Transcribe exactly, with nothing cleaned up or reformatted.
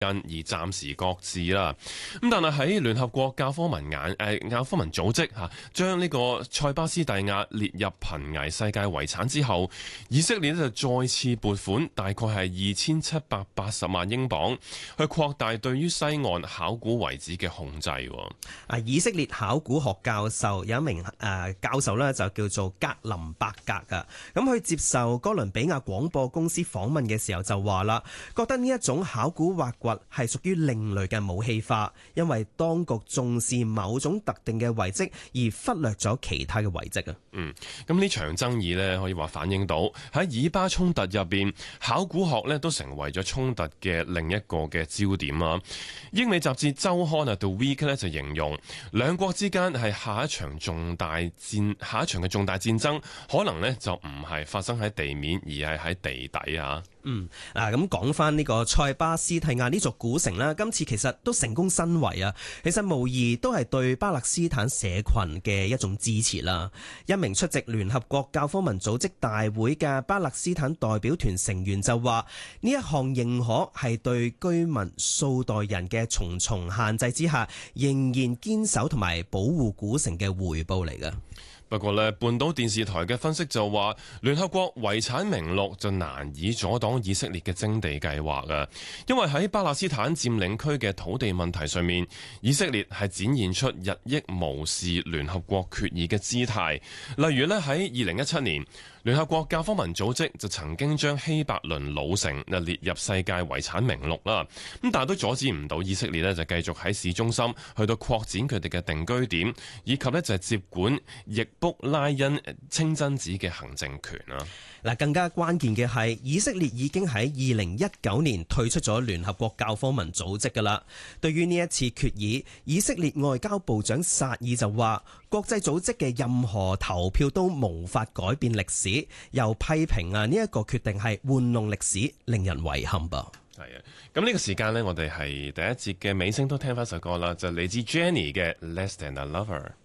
而暫時擱置啦。咁但係喺聯合國教科文眼誒教科文組織嚇將呢個塞巴斯蒂亞列入瀕危世界遺產之後，以色列就再次撥款大概係二千七百八十萬英鎊去擴大對於西岸考古遺址嘅控制。 啊，以色列考古學教授有一名誒、呃、教授呢，就叫做格林伯格噶。咁佢接受哥倫比亞廣播公司訪問嘅時候就話啦，覺得呢一種考古挖掘係屬於另類嘅武器化，因為當局重視某種特定嘅遺跡而忽略咗其他嘅遺跡啊。 嗯，咁呢場爭議呢，可以話反映到喺以巴衝突入邊，考古學呢都成為咗衝突嘅另一個嘅焦點啊。英美雜誌週刊啊 The Week 呢就形容兩國之間係下一場重大戰，下一場嘅重大戰爭可能呢就唔係發生喺地面，而係喺地底啊。 嗯，嗱咁講翻呢個塞巴斯蒂亞呢座古城啦，今次其實都成功申遺啊，其實無疑都係對巴勒斯坦社群嘅一種支持啦。一名出席聯合國教科文組織大會嘅巴勒斯坦代表團成員就話：呢一項認可係對居民數代人嘅重重限制之下，仍然堅守同埋保護古城嘅回報嚟嘅。 不過呢，半島電視台嘅分析就話，聯合國遺產名錄就難以阻擋以色列嘅徵地計劃啊，因為喺巴勒斯坦佔領區嘅土地問題上面，以色列係展現出日益無視聯合國決議嘅姿態。例如呢，喺二零一七年，聯合國教科文組織就曾經將希伯倫老城列入世界遺產名錄啦，咁但係都阻止唔到以色列呢就繼續喺市中心去到擴展佢哋嘅定居點，以及呢就係接管易卜拉欣清真寺嘅行政權啊。 嗱，更加關鍵嘅係以色列已經喺二零一九年退出咗聯合國教科文組織㗎啦。對於呢一次決議，以色列外交部長薩爾就話：國際組織嘅任何投票都無法改變歷史，又批評啊呢一個決定係玩弄歷史，令人遺憾噃。 係啊，咁呢個時間呢，我哋係第一節嘅尾聲都聽翻首歌啦，就嚟自 Jenny 嘅《Less Than a Lover》。